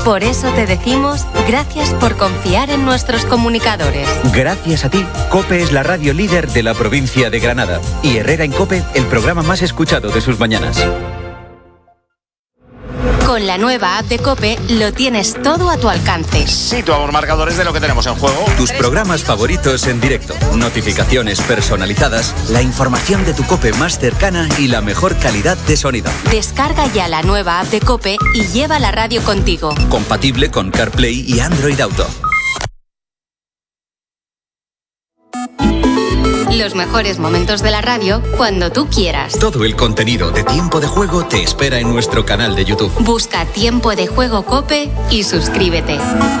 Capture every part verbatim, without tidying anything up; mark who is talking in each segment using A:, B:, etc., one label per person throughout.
A: Por eso te decimos gracias por confiar en nuestros comunicadores.
B: Gracias a ti, COPE es la radio líder de la provincia de Granada. Y Herrera en COPE, el programa más escuchado de sus mañanas.
A: Con la nueva app de COPE lo tienes todo a tu alcance.
C: Situamos marcadores de lo que tenemos en juego.
B: Tus programas favoritos en directo, notificaciones personalizadas, la información de tu COPE más cercana y la mejor calidad de sonido.
A: Descarga ya la nueva app de COPE y lleva la radio contigo.
B: Compatible con CarPlay y Android Auto.
A: Los mejores momentos de la radio cuando tú quieras.
B: Todo el contenido de Tiempo de Juego te espera en nuestro canal de YouTube.
A: Busca Tiempo de Juego COPE y suscríbete.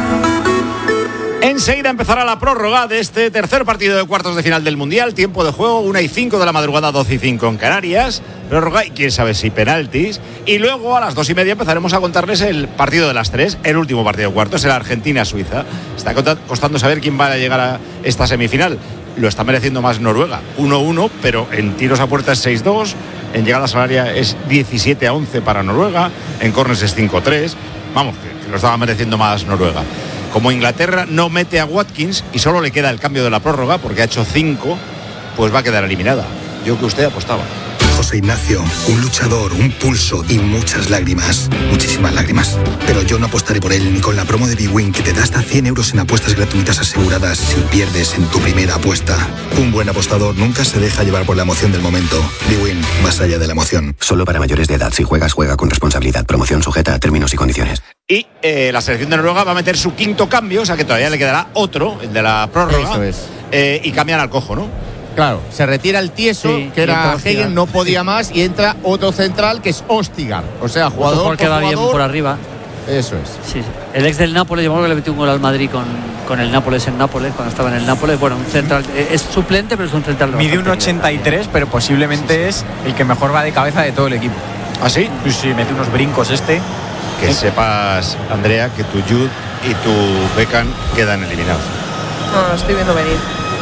C: Enseguida empezará la prórroga de este tercer partido de cuartos de final del Mundial. Tiempo de juego, una y cinco de la madrugada, doce y cinco en Canarias. Prórroga y quién sabe si penaltis. Y luego a las dos y media empezaremos a contarles el partido de las tres, el último partido de cuartos, el Argentina-Suiza. Está costando saber quién va a llegar a esta semifinal. Lo está mereciendo más Noruega, uno uno, pero en tiros a puerta es seis dos, en llegadas al área es diecisiete a once para Noruega, en corners es cinco tres. Vamos, que, que lo estaba mereciendo más Noruega. Como Inglaterra no mete a Watkins y solo le queda el cambio de la prórroga, porque ha hecho cinco, pues va a quedar eliminada. Yo que usted apostaba.
D: José Ignacio, un luchador, un pulso y muchas lágrimas. Muchísimas lágrimas. Pero yo no apostaré por él ni con la promo de bwin, que te da hasta cien euros en apuestas gratuitas aseguradas si pierdes en tu primera apuesta. Un buen apostador nunca se deja llevar por la emoción del momento. bwin, más allá de la emoción.
E: Solo para mayores de edad. Si juegas, juega con responsabilidad. Promoción sujeta a términos y condiciones.
C: Y eh, la selección de Noruega va a meter su quinto cambio, o sea que todavía le quedará otro, el de la prórroga.
F: Eso es.
C: Eh, y cambian al cojo, ¿no?
F: Claro, se retira el tieso, sí, que era Hagen, no podía más, y entra otro central que es Ostigar. O sea, jugador por
G: que va
F: jugador,
G: bien por arriba.
F: Eso es.
G: Sí, el ex del Nápoles, yo que le metió un gol al Madrid con, con el Nápoles en Nápoles, cuando estaba en el Nápoles. Bueno, un central, es suplente, pero es un central.
H: Mide un ochenta y tres, pero posiblemente sí, sí. es el que mejor va de cabeza de todo el equipo.
C: ¿Ah, sí?
H: Sí, sí, mete unos brincos este.
C: Que ¿Sí? sepas, Andrea, que tu Jude y tu Beckham quedan eliminados.
I: No, lo estoy viendo venir.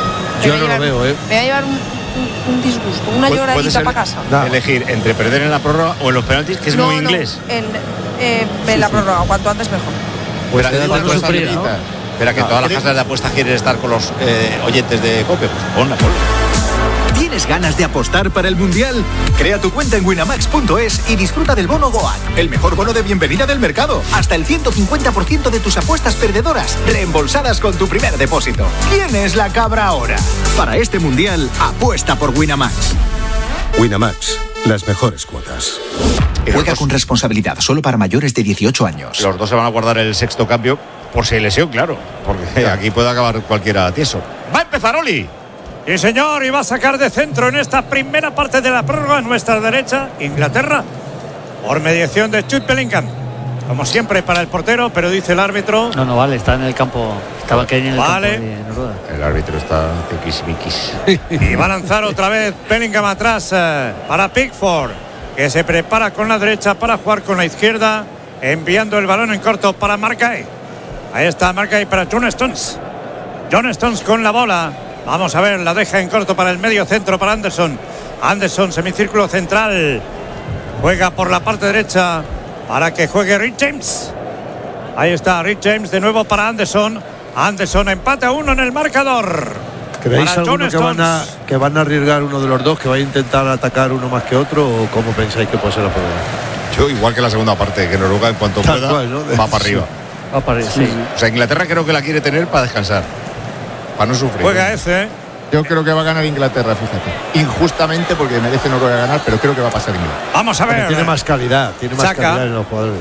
J: Yo no lo veo, ¿eh?
I: Me va a llevar un, un, un disgusto, una lloradita para casa.
C: Da. Elegir entre perder en la prórroga o en los penaltis, que es
I: no,
C: muy
I: no,
C: inglés.
I: En, eh, en sí, la prórroga, sí. Cuanto antes mejor.
C: Pues espera, que, no sufrir, ¿no? espera que no, todas las casas de apuestas quieren estar con los eh, oyentes de COPE. Pues ponla, ponla.
K: ¿Tienes ganas de apostar para el Mundial? Crea tu cuenta en winamax punto es y disfruta del bono Goat, el mejor bono de bienvenida del mercado. Hasta el ciento cincuenta por ciento de tus apuestas perdedoras reembolsadas con tu primer depósito. ¿Quién es la cabra ahora? Para este Mundial, apuesta por Winamax.
L: Winamax, las mejores cuotas.
K: Juega con responsabilidad, solo para mayores de dieciocho años.
C: Los dos se van a guardar el sexto cambio por si hay lesión, claro, porque claro. Aquí puede acabar cualquiera tieso. ¡Va a empezar Oli!
M: Sí, señor, y va a sacar de centro en esta primera parte de la prórroga, a nuestra derecha, Inglaterra, por mediación de Jude Bellingham. Como siempre para el portero, pero dice el árbitro.
G: No, no vale, está en el campo. Estaba que en el
M: vale.
G: campo de Noruega.
C: El árbitro está tiquismiquis.
M: Y va a lanzar otra vez Bellingham atrás eh, para Pickford, que se prepara con la derecha para jugar con la izquierda, enviando el balón en corto para Markay. Ahí está Markay para John Stones. John Stones con la bola. Vamos a ver, la deja en corto para el medio centro para Anderson. Anderson, semicírculo central. Juega por la parte derecha para que juegue Rhys James. Ahí está Rhys James de nuevo para Anderson. Anderson empate a uno en el marcador.
J: ¿Creéis alguno que van, a, que van a arriesgar uno de los dos, que va a intentar atacar uno más que otro, o cómo pensáis que puede ser la prueba?
C: Yo igual que la segunda parte, que Noruega en cuanto Tal pueda cual, ¿no? va para arriba.
G: Va para arriba, sí.
C: O sea, Inglaterra creo que la quiere tener para descansar. Para no sufrir.
M: Juega ese.
F: Yo creo que va a ganar Inglaterra, fíjate. Injustamente, porque merece no a ganar, pero creo que va a pasar Inglaterra.
M: Vamos a ver.
J: Pero tiene más calidad, tiene más
M: Saca.
J: calidad en los jugadores.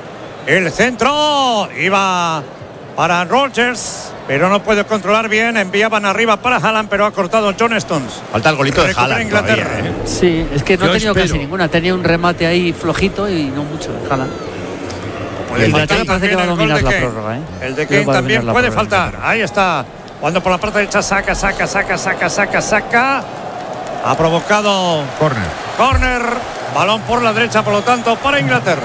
M: El centro iba para Rodgers, pero no puede controlar bien. Enviaban arriba para Haaland, pero ha cortado John Stones.
C: Falta el golito de Haaland
M: Inglaterra.
C: Todavía, ¿eh?
G: Sí, es que no
J: Yo
G: ha tenido
J: espero.
G: casi ninguna. Tenía un remate ahí flojito y no mucho de Haaland.
M: Puede
G: El
M: faltar
G: de parece que va a
M: el
G: dominar
M: gol de
G: la
M: Kane.
G: prórroga, ¿eh?
M: El de
G: Creo
M: Kane
G: que va a
M: también
G: dominar la
M: puede
G: prórroga.
M: faltar. Ahí está. Cuando por la parte derecha saca, saca, saca, saca, saca, saca. Ha provocado
F: Corner.
M: Corner. Balón por la derecha, por lo tanto, para Inglaterra.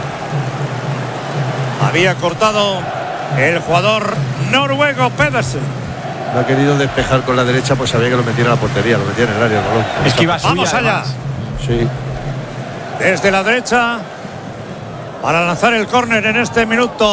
M: Había cortado el jugador noruego Pedersen.
J: Lo ha querido despejar con la derecha, pues sabía que lo metiera en la portería, lo metía en el área el balón.
H: Es que iba
M: Vamos
H: suya,
M: allá.
H: además.
J: Sí.
M: Desde la derecha para lanzar el córner en este minuto.